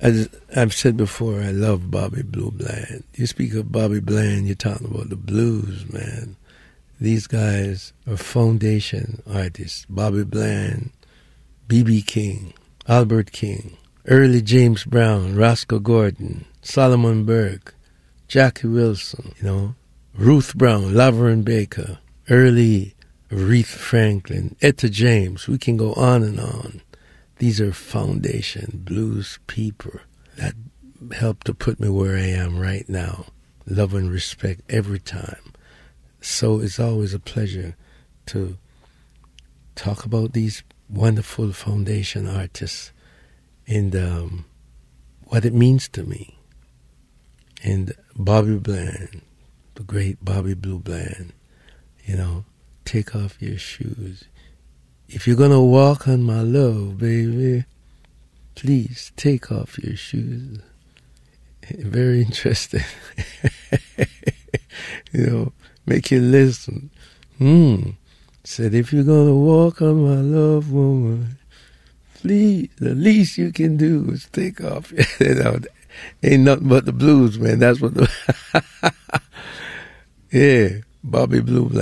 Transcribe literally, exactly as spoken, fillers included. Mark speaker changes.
Speaker 1: As I've said before, I love Bobby Blue Bland. You speak of Bobby Bland, you're talking about the blues, man. These guys are foundation artists. Bobby Bland, B B King, Albert King, early James Brown, Roscoe Gordon, Solomon Burke, Jackie Wilson, you know, Ruth Brown, Laverne Baker, early Aretha Franklin, Etta James. We can go on and on. These are foundation blues people that helped to put me where I am right now. Love and respect every time. So it's always a pleasure to talk about these wonderful foundation artists and um, what it means to me. And Bobby Bland, the great Bobby Blue Bland, you know, take off your shoes. If you're going to walk on my love, baby, please take off your shoes. Very interesting. You know, make you listen. Hmm. Said, if you're going to walk on my love, woman, please, the least you can do is take off. You know, ain't nothing but the blues, man. That's what the... Yeah, Bobby Blue Bland.